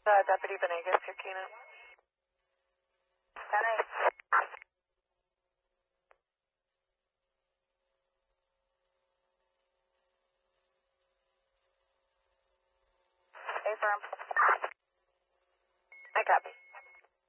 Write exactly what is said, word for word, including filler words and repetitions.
Uh, Deputy Venegas, your Keenan. ten eight. Affirm.